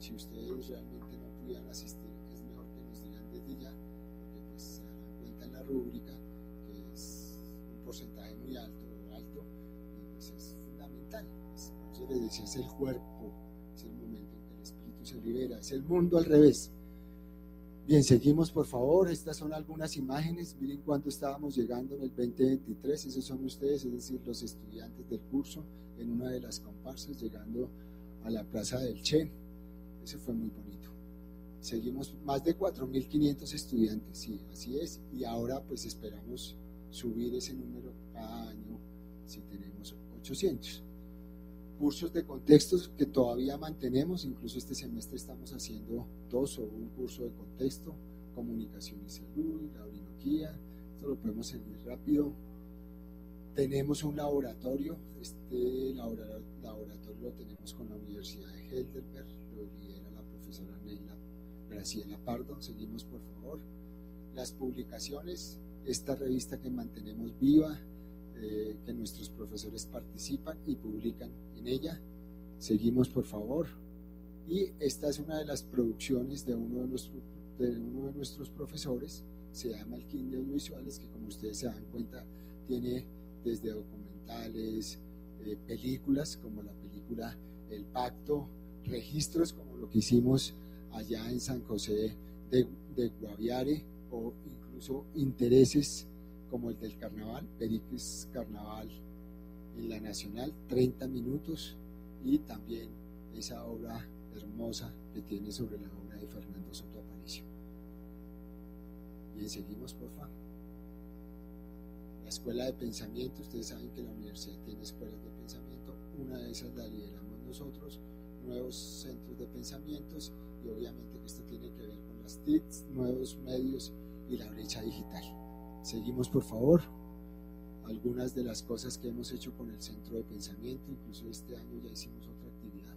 Si ustedes realmente no pudieran asistir, es mejor que nos digan desde ya, porque pues se darán cuenta en la rúbrica que es un porcentaje muy alto, y pues es fundamental. Entonces les decía, es el cuerpo, es el momento en que el espíritu se libera, es el mundo al revés. Bien, seguimos por favor. Estas son algunas imágenes. Miren cuánto estábamos llegando en el 2023. Esos son ustedes, es decir, los estudiantes del curso en una de las comparsas llegando a la Plaza del Che. Eso fue muy bonito. Seguimos más de 4.500 estudiantes, sí, así es. Y ahora pues esperamos subir ese número cada año si tenemos 800. Cursos de contextos que todavía mantenemos, incluso este semestre estamos haciendo 2 o un curso de contexto, comunicación y salud, la orinoquía, esto lo podemos seguir rápido. Tenemos un laboratorio, este laboratorio lo tenemos con la Universidad de Heidelberg, lo lidera la profesora Neila Graciela Pardo. Seguimos por favor. Las publicaciones, esta revista que mantenemos viva, que nuestros profesores participan y publican en ella. Seguimos por favor. Y esta es una de las producciones de uno de nuestros profesores, se llama El Kit de Audiovisuales, que como ustedes se dan cuenta tiene desde documentales, películas como la película El Pacto, registros como lo que hicimos allá en San José de Guaviare, o incluso intereses como el del carnaval, Pericles Carnaval en la Nacional, 30 minutos, y también esa obra hermosa que tiene sobre la obra de Fernando Soto Aparicio. Bien, seguimos por favor. La escuela de pensamiento, ustedes saben que la universidad tiene escuelas de pensamiento, una de esas la lideramos nosotros, nuevos centros de pensamientos, y obviamente que esto tiene que ver con las TICs, nuevos medios y la brecha digital. Seguimos por favor. Algunas de las cosas que hemos hecho con el centro de pensamiento, incluso este año ya hicimos otra actividad.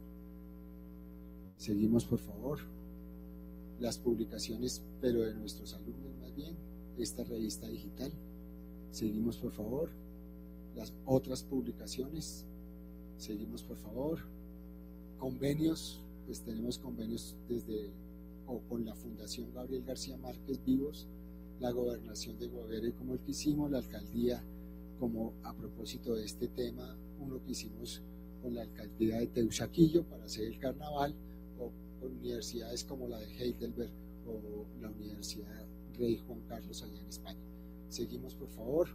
Seguimos por favor. Las publicaciones, pero de nuestros alumnos más bien, esta revista digital. Seguimos por favor. Las otras publicaciones. Seguimos por favor. Convenios, pues tenemos convenios con la Fundación Gabriel García Márquez Vivos, la Gobernación de Guaviare como el que hicimos, la Alcaldía como a propósito de este tema, uno que hicimos con la Alcaldía de Teusaquillo para hacer el carnaval, o con universidades como la de Heidelberg o la Universidad Rey Juan Carlos allá en España. Seguimos por favor.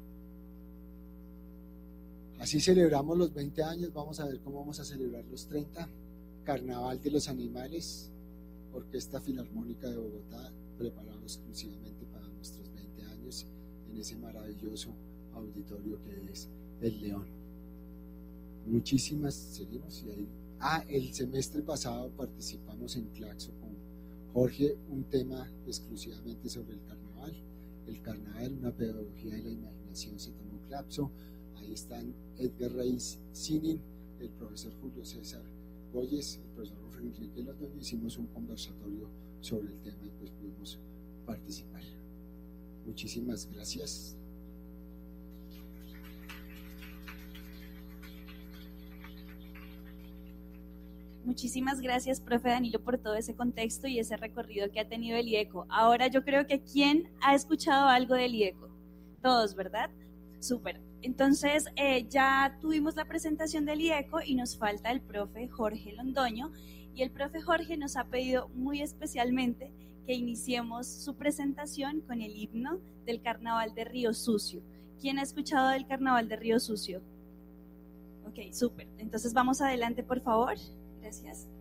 Así celebramos los 20 años, vamos a ver cómo vamos a celebrar los 30. Carnaval de los Animales, Orquesta Filarmónica de Bogotá, preparado exclusivamente para nuestros 20 años en ese maravilloso auditorio que es El León. Muchísimas, seguimos y ahí. El semestre pasado participamos en Claxo con Jorge, un tema exclusivamente sobre el carnaval, una pedagogía de la imaginación, se tomó Claxo. Ahí están Edgar Reis Sinin, el profesor Julio César Goyes, el profesor Enrique Londoño. Hicimos un conversatorio sobre el tema y pues pudimos participar. Muchísimas gracias. Muchísimas gracias, profe Danilo, por todo ese contexto y ese recorrido que ha tenido el IECO. Ahora yo creo que ¿quién ha escuchado algo del IECO? Todos, ¿verdad? Súper. Entonces ya tuvimos la presentación del IECO y nos falta el profe Jorge Londoño, y el profe Jorge nos ha pedido muy especialmente que iniciemos su presentación con el himno del Carnaval de Río Sucio. ¿Quién ha escuchado del Carnaval de Río Sucio? Ok, súper. Entonces vamos adelante, por favor. Gracias.